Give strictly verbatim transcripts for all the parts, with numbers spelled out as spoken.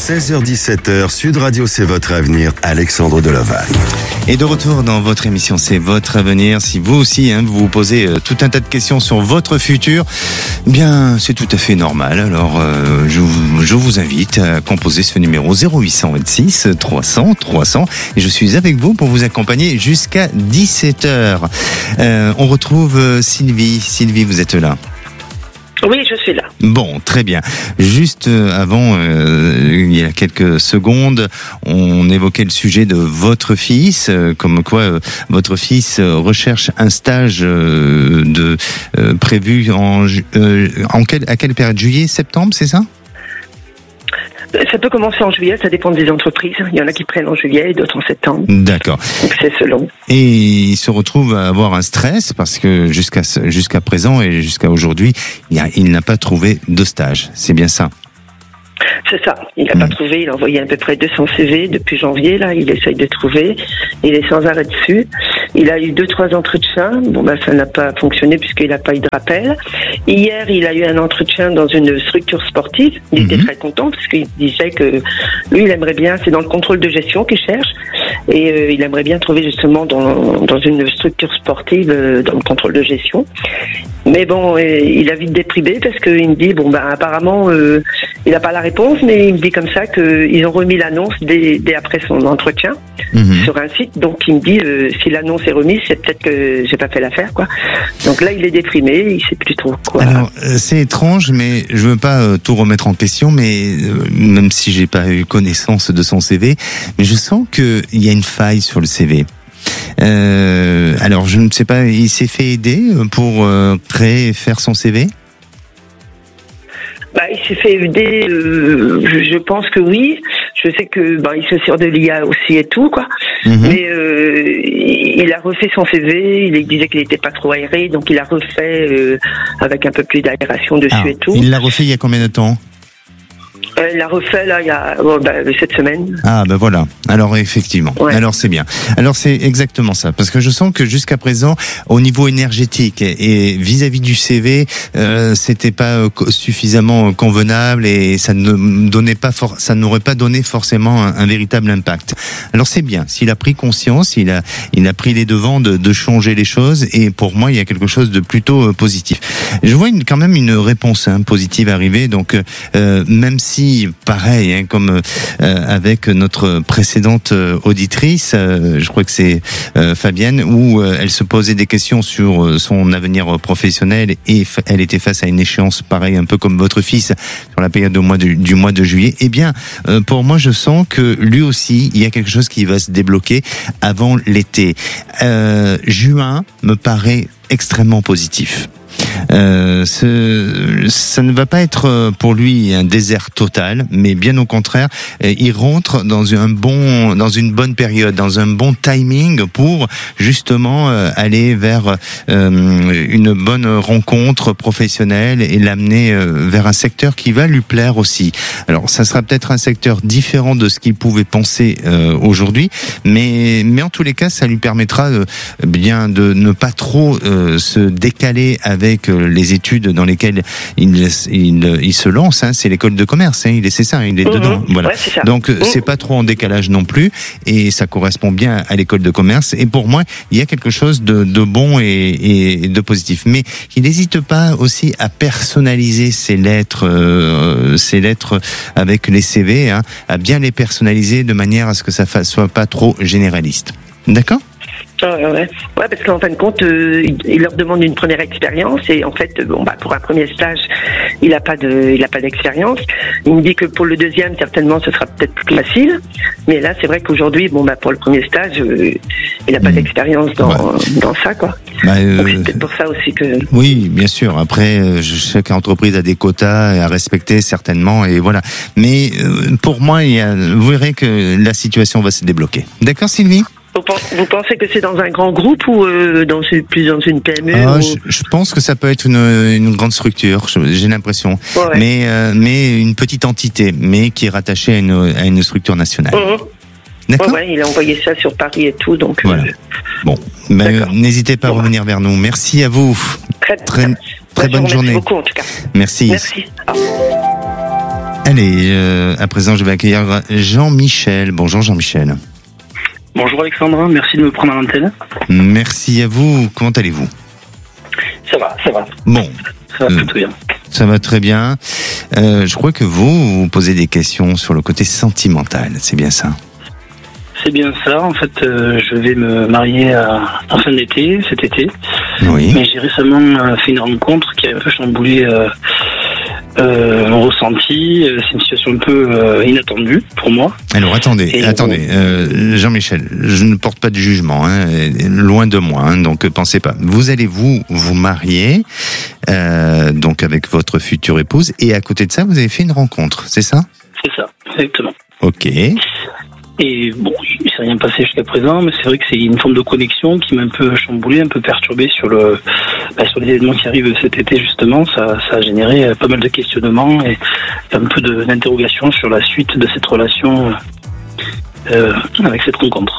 seize heures dix-sept heures, Sud Radio, c'est votre avenir, Alexandre Deloval. Et de retour dans votre émission, c'est votre avenir. Si vous aussi, hein, vous vous posez euh, tout un tas de questions sur votre futur, eh bien, c'est tout à fait normal. Alors, euh, je, vous, je vous invite à composer ce numéro zéro huit cent vingt-six trois cents trois cents. Et je suis avec vous pour vous accompagner jusqu'à dix-sept heures. Euh, on retrouve euh, Sylvie. Sylvie, vous êtes là? Oui, je suis là. Bon, très bien. Juste avant, euh, il y a quelques secondes, on évoquait le sujet de votre fils, euh, comme quoi euh, votre fils euh, recherche un stage euh, de euh, prévu en, euh, en quelle, à quelle période? Juillet, septembre, c'est ça? Ça peut commencer en juillet, ça dépend des entreprises. Il y en a qui prennent en juillet et d'autres en septembre. D'accord. Donc c'est selon. Et il se retrouve à avoir un stress parce que jusqu'à jusqu'à présent et jusqu'à aujourd'hui, il, a, il n'a pas trouvé de stage. C'est bien ça? C'est ça. Il n'a mmh. pas trouvé. Il a envoyé à peu près deux cents C V depuis janvier. Là, il essaye de trouver. Il est sans arrêt dessus. Il a eu deux, trois entretiens. Bon, ben, ça n'a pas fonctionné puisqu'il n'a pas eu de rappel. Hier, il a eu un entretien dans une structure sportive. Il mmh. était très content parce qu'il disait que lui, il aimerait bien, c'est dans le contrôle de gestion qu'il cherche. Et euh, il aimerait bien trouver justement dans, dans une structure sportive, euh, dans le contrôle de gestion. Mais bon, euh, il a vite déprimé parce qu'il me dit, bon, ben, apparemment, euh, il n'a pas la réponse, mais il me dit comme ça qu'ils ont remis l'annonce dès, dès après son entretien mmh. sur un site. Donc, il me dit, euh, si l'annonce est remise, c'est peut-être que j'ai pas fait l'affaire, quoi. Donc là, il est déprimé, il sait plus trop quoi. Alors, euh, c'est étrange, mais je veux pas euh, tout remettre en question, mais euh, même si j'ai pas eu connaissance de son C V, mais je sens qu'il y a une faille sur le C V. Euh, alors, je ne sais pas, il s'est fait aider pour euh, créer et faire son C V? Bah, il s'est fait aider, euh, je, je pense que oui. Je sais que bah, il se sert de l'I A aussi et tout, quoi. Mmh. Mais euh, il a refait son C V, il disait qu'il n'était pas trop aéré, donc il a refait euh, avec un peu plus d'aération dessus ah, et tout. Il l'a refait il y a combien de temps? Euh, il l'a refait là il y a oh, bah, cette semaine. Ah ben voilà. Alors effectivement. Ouais. Alors c'est bien. Alors c'est exactement ça. Parce que je sens que jusqu'à présent, au niveau énergétique et vis-à-vis du C V, euh, c'était pas suffisamment convenable et ça ne donnait pas for- ça n'aurait pas donné forcément un, un véritable impact. Alors c'est bien. S'il a pris conscience, il a il a pris les devants de, de changer les choses et pour moi il y a quelque chose de plutôt positif. Je vois une, quand même une réponse hein, positive arriver. Donc euh, même si pareil, hein, comme euh, avec notre précédente euh, auditrice, euh, je crois que c'est euh, Fabienne, où euh, elle se posait des questions sur euh, son avenir professionnel et fa- elle était face à une échéance pareille, un peu comme votre fils sur la période du mois de, du mois de juillet. Eh bien, euh, pour moi, je sens que lui aussi, il y a quelque chose qui va se débloquer avant l'été. Euh, juin me paraît extrêmement positif. Euh, ce, ça ne va pas être pour lui un désert total, mais bien au contraire, il rentre dans un bon, dans une bonne période, dans un bon timing pour justement aller vers euh, une bonne rencontre professionnelle et l'amener vers un secteur qui va lui plaire aussi. Alors, ça sera peut-être un secteur différent de ce qu'il pouvait penser euh, aujourd'hui, mais mais en tous les cas, ça lui permettra euh, bien de ne pas trop euh, se décaler avec les études dans lesquelles il, il, il se lance, hein, c'est l'école de commerce, hein, il est, c'est ça, il est mmh, dedans. Voilà. Ouais, c'est ça. Donc mmh. c'est pas trop en décalage non plus, et ça correspond bien à l'école de commerce. Et pour moi, il y a quelque chose de, de bon et, et de positif. Mais il n'hésite pas aussi à personnaliser ses lettres, euh, ses lettres avec les C V, hein, à bien les personnaliser de manière à ce que ça ne soit pas trop généraliste. D'accord ? Ah, ouais, ouais. ouais, parce qu'en fin de compte, euh, il leur demande une première expérience et en fait, bon, bah, pour un premier stage, il n'a pas de, il a pas d'expérience. Il me dit que pour le deuxième, certainement, ce sera peut-être plus facile. Mais là, c'est vrai qu'aujourd'hui, bon, bah, pour le premier stage, euh, il n'a pas mmh. d'expérience dans, ouais. dans ça, quoi. Bah, euh, Donc c'est peut-être pour ça aussi que. Oui, bien sûr. Après, euh, chaque entreprise a des quotas à respecter certainement, et voilà. Mais euh, pour moi, il y a, vous verrez que la situation va se débloquer. D'accord, Sylvie ? Vous pensez que c'est dans un grand groupe ou euh, dans une, plus dans une P M E ah, ou... je, je pense que ça peut être une, une grande structure, j'ai l'impression, ouais, ouais. mais euh, mais une petite entité, mais qui est rattachée à une, à une structure nationale. Mmh. D'accord. Ouais, ouais, il a envoyé ça sur Paris et tout, donc. Voilà. Euh... Bon, ben, n'hésitez pas bon. à revenir vers nous. Merci à vous. Très très, très bonne journée. journée. Merci beaucoup en tout cas. Merci. Merci. Allez, euh, à présent, je vais accueillir Jean-Michel. Bonjour Jean-Michel. Bonjour Alexandre, merci de me prendre à l'antenne. Merci à vous. Comment allez-vous ? Ça va, ça va. Bon. Ça va euh, plutôt bien. Ça va très bien. Euh, je crois que vous, vous posez des questions sur le côté sentimental, c'est bien ça ? C'est bien ça. En fait, euh, je vais me marier à, en fin d'été, cet été. Oui. Mais j'ai récemment euh, fait une rencontre qui a un peu chamboulé euh, euh, mon ressenti. C'est une situation un peu euh, inattendue pour moi. Alors attendez, Et attendez, bon... euh, Jean-Michel, je ne porte pas de jugement, hein, loin de moi, hein, donc pensez pas. Vous allez vous vous marier, euh, donc avec votre future épouse, et à côté de ça, vous avez fait une rencontre, c'est ça ? C'est ça, exactement. Ok. Et bon, il s'est rien passé jusqu'à présent, mais c'est vrai que c'est une forme de connexion qui m'a un peu chamboulé, un peu perturbé sur le, bah, sur les événements qui arrivent cet été justement. Ça, ça a généré pas mal de questionnements et un peu de, d'interrogations sur la suite de cette relation euh, avec cette rencontre.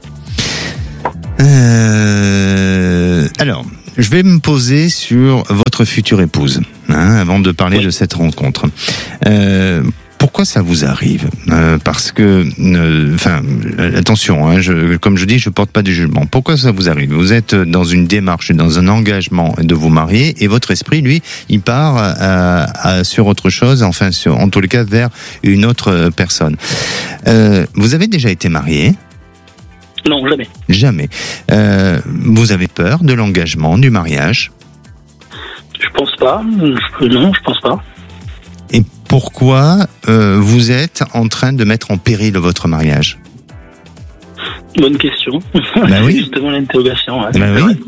Euh, alors, je vais me poser sur votre future épouse, hein, avant de parler oui. de cette rencontre. Euh, Pourquoi ça vous arrive ? euh, Parce que, enfin, euh, attention, hein, je, comme je dis, je porte pas de jugement. Pourquoi ça vous arrive ? Vous êtes dans une démarche, dans un engagement de vous marier, et votre esprit, lui, il part à, à, sur autre chose, enfin, sur, en tous les cas, vers une autre personne. Euh, vous avez déjà été marié ? Non, jamais. Jamais. Euh, vous avez peur de l'engagement, du mariage ? Je pense pas. Je, non, je pense pas. Et pourquoi euh, vous êtes en train de mettre en péril votre mariage ? Bonne question. Ben oui. C'est justement l'interrogation. Hein. Ben oui.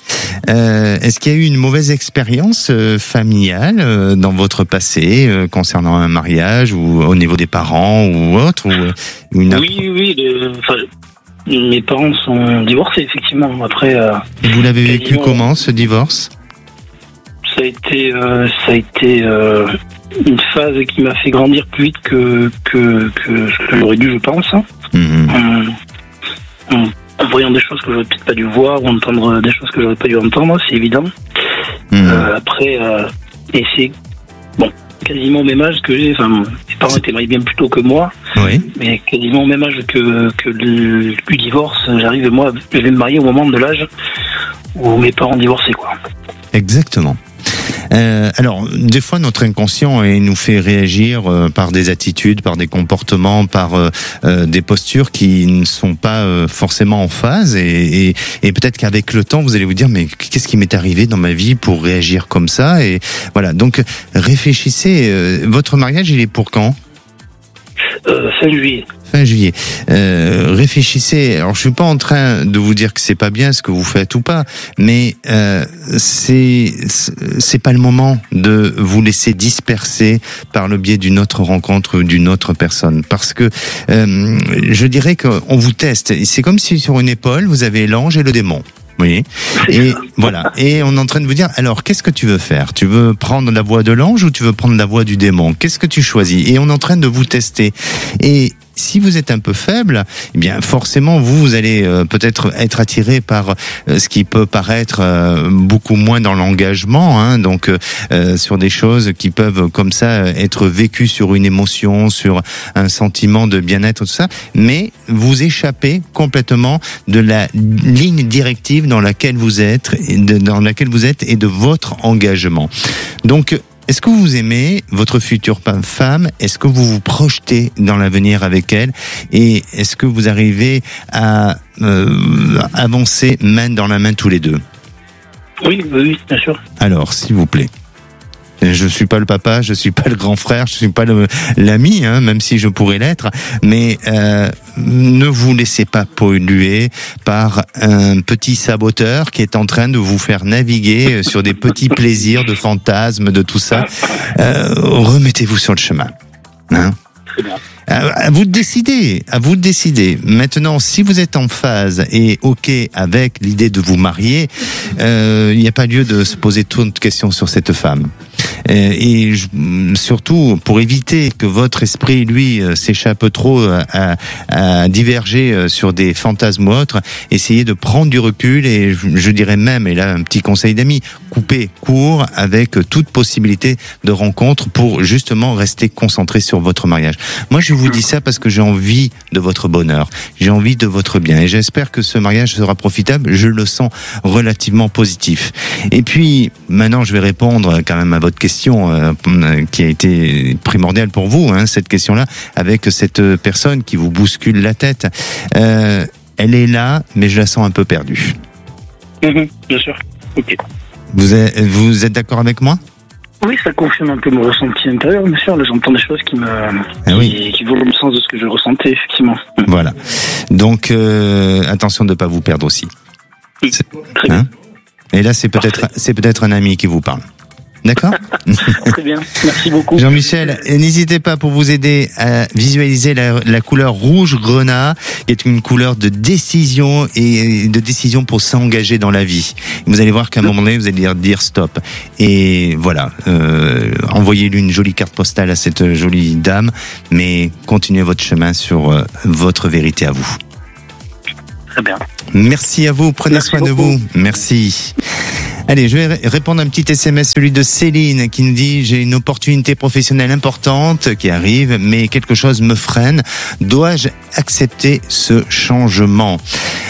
Euh, est-ce qu'il y a eu une mauvaise expérience euh, familiale euh, dans votre passé euh, concernant un mariage ou au niveau des parents ou autre ou, euh, une... Oui, oui. Le, enfin, mes parents sont divorcés effectivement. Après. Euh, Et vous l'avez vécu comment ce divorce ? Ça a été, euh, ça a été. Euh, une phase qui m'a fait grandir plus vite que, que, que ce que j'aurais dû, je pense. Mmh. En, en, en voyant des choses que j'aurais peut-être pas dû voir, ou entendre des choses que j'aurais pas dû entendre, c'est évident. Mmh. Euh, après, euh, et c'est bon, quasiment au même âge que j'ai. Enfin, mes parents étaient mariés bien plus tôt que moi, oui. mais quasiment au même âge que, que le, le divorce. J'arrive, moi, je vais me marier au moment de l'âge où mes parents divorçaient, quoi. Exactement. Euh, alors, des fois, notre inconscient il nous fait réagir euh, par des attitudes, par des comportements, par euh, euh, des postures qui ne sont pas euh, forcément en phase. Et, et, et peut-être qu'avec le temps, vous allez vous dire, mais qu'est-ce qui m'est arrivé dans ma vie pour réagir comme ça ? Et voilà. Donc, réfléchissez. Euh, votre mariage, il est pour quand ? euh, Fin juillet. Fin juillet. Euh, réfléchissez. Alors, je suis pas en train de vous dire que c'est pas bien ce que vous faites ou pas, mais euh, c'est c'est pas le moment de vous laisser disperser par le biais d'une autre rencontre ou d'une autre personne, parce que euh, je dirais qu'on vous teste. C'est comme si sur une épaule vous avez l'ange et le démon. Oui. Et voilà. Et on est en train de vous dire, alors, qu'est-ce que tu veux faire ? Tu veux prendre la voie de l'ange ou tu veux prendre la voie du démon ? Qu'est-ce que tu choisis ? Et on est en train de vous tester. Et si vous êtes un peu faible, eh bien forcément vous, vous allez euh, peut-être être attiré par euh, ce qui peut paraître euh, beaucoup moins dans l'engagement, hein, donc euh, sur des choses qui peuvent comme ça être vécues sur une émotion, sur un sentiment de bien-être, tout ça, mais vous échappez complètement de la ligne directive dans laquelle vous êtes, dans laquelle vous êtes et de votre engagement. Donc est-ce que vous aimez votre future femme ? Est-ce que vous vous projetez dans l'avenir avec elle ? Et est-ce que vous arrivez à euh, avancer main dans la main tous les deux ? Oui, oui, bien sûr. Alors, s'il vous plaît. Je suis pas le papa, je suis pas le grand frère, je suis pas le, l'ami, hein, même si je pourrais l'être. Mais euh, ne vous laissez pas polluer par un petit saboteur qui est en train de vous faire naviguer sur des petits plaisirs de fantasmes, de tout ça. Euh, remettez-vous sur le chemin. Hein ? Très bien. À vous de décider, à vous de décider. Maintenant, si vous êtes en phase et ok avec l'idée de vous marier, euh, il n'y a pas lieu de se poser trop de questions sur cette femme. et je, surtout pour éviter que votre esprit lui s'échappe trop à, à diverger sur des fantasmes ou autres, essayez de prendre du recul et je, je dirais même, et là un petit conseil d'amis, couper court avec toute possibilité de rencontre pour justement rester concentré sur votre mariage. Moi je vous dis ça parce que j'ai envie de votre bonheur, j'ai envie de votre bien et j'espère que ce mariage sera profitable, je le sens relativement positif. Et puis maintenant je vais répondre quand même à votre question euh, qui a été primordiale pour vous, hein, cette question-là, avec cette personne qui vous bouscule la tête. Euh, elle est là, mais je la sens un peu perdue. Mmh, bien sûr, ok. Vous êtes, vous êtes d'accord avec moi ? Oui, ça confirme un peu mon ressenti intérieur, bien sûr. Là, j'entends des choses qui me, ah oui. qui, qui vont dans le sens de ce que je ressentais, effectivement. Voilà. Donc, euh, attention de ne pas vous perdre aussi. Oui, très bien. Hein ? Et là, c'est peut-être, c'est peut-être un ami qui vous parle. D'accord ? Très bien, merci beaucoup. Jean-Michel, n'hésitez pas pour vous aider à visualiser la, la couleur rouge grenat, qui est une couleur de décision et de décision pour s'engager dans la vie. Vous allez voir qu'à un moment donné, vous allez dire, dire stop. Et voilà, euh, envoyez-lui une jolie carte postale à cette jolie dame, mais continuez votre chemin sur euh, votre vérité à vous. Très bien. Merci à vous, prenez Merci soin beaucoup. de vous. Merci. Allez, je vais répondre à un petit S M S, celui de Céline, qui nous dit « J'ai une opportunité professionnelle importante qui arrive, mais quelque chose me freine. Dois-je accepter ce changement ?»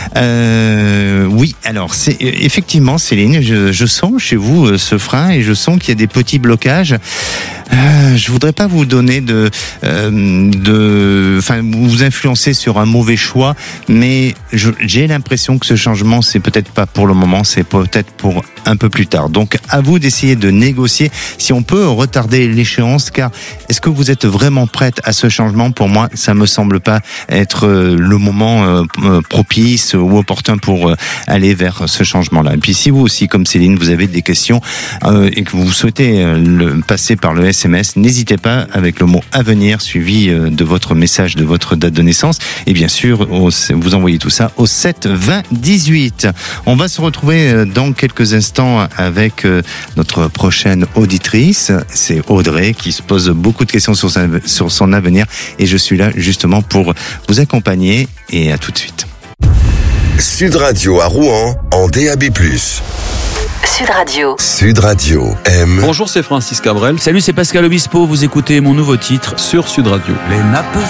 euh, Oui, alors, c'est effectivement, Céline, je, je sens chez vous ce frein et je sens qu'il y a des petits blocages. Euh, je voudrais pas vous donner de, euh, de, enfin, vous influencer sur un mauvais choix, mais je, j'ai l'impression que ce changement, c'est peut-être pas pour le moment, c'est peut-être pour un peu plus tard. Donc, à vous d'essayer de négocier si on peut retarder l'échéance, car est-ce que vous êtes vraiment prête à ce changement ? Pour moi, ça me semble pas être le moment euh, propice ou opportun pour euh, aller vers ce changement-là. Et puis, si vous aussi, comme Céline, vous avez des questions euh, et que vous souhaitez euh, le, passer par le S M S, n'hésitez pas avec le mot « avenir » suivi euh, de votre message, de votre date de naissance. Et bien sûr, au, vous envoyez tout ça au sept vingt dix-huit. On va se retrouver euh, dans quelques instants avec euh, notre prochaine auditrice. C'est Audrey qui se pose beaucoup de questions sur, sa, sur son avenir. Et je suis là justement pour vous accompagner. Et à tout de suite. Sud Radio à Rouen en D A B plus. Sud Radio. Sud Radio aime. Bonjour, c'est Francis Cabrel. Salut, c'est Pascal Obispo. Vous écoutez mon nouveau titre sur Sud Radio. Les nappes